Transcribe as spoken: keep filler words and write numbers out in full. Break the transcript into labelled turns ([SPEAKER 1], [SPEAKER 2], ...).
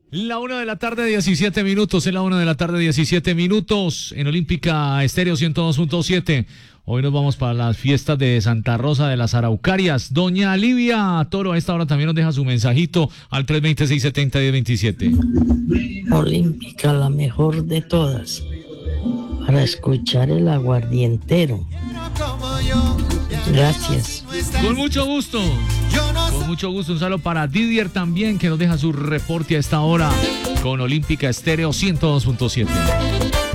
[SPEAKER 1] La una de la tarde, diecisiete minutos. En la una de la tarde, diecisiete minutos. En Olímpica Estéreo ciento dos punto siete. Hoy nos vamos para las fiestas de Santa Rosa de las Araucarias. Doña Livia Toro a esta hora también nos deja su mensajito al tres dos seis, siete cero, uno cero dos siete.
[SPEAKER 2] Olímpica, la mejor de todas. Para escuchar el aguardientero. Gracias.
[SPEAKER 1] Con mucho gusto. Con mucho gusto. Un saludo para Didier también, que nos deja su reporte a esta hora con Olímpica Estéreo ciento dos punto siete.